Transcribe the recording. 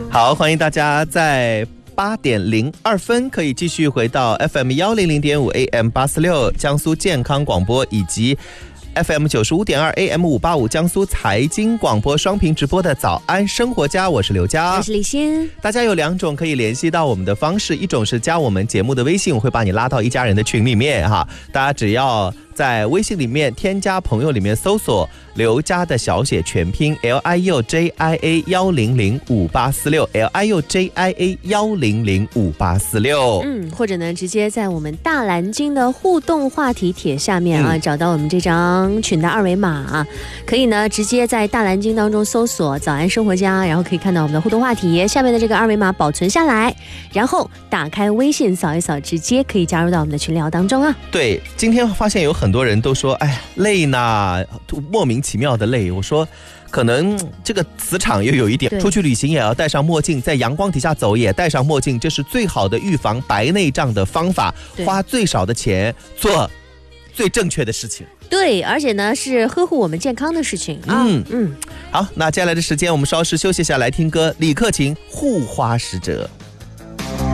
好，欢迎大家在8点02分可以继续回到 FM 100.5 AM 846江苏健康广播以及FM 95.2 AM 585江苏财经广播双屏直播的早安生活家，我是刘佳， 我是李欣。 大家有2种可以联系到我们的方式，一种是加我们节目的微信，我会把你拉到一家人的群里面哈，大家只要在微信里面添加朋友里面搜索刘佳的小写全拼 LIUJIA 1005846 LIUJIA 1005846。 或者呢，直接在我们大蓝鲸的互动话题帖下面啊，找到我们这张群的二维码，可以呢直接在大蓝鲸当中搜索早安生活家，然后可以看到我们的互动话题，下面的这个二维码保存下来，然后打开微信扫一扫，直接可以加入到我们的群聊当中啊。 对，今天发现有很多人都说，哎，累呢，莫名其妙的累。我说，可能这个磁场又有一点，出去旅行也要戴上墨镜，在阳光底下走也戴上墨镜，这是最好的预防白内障的方法，花最少的钱做最正确的事情。 对，而且呢是呵护我们健康的事情啊。 好，那接下来的时间我们稍事休息一下，来听歌，李克勤《护花使者》。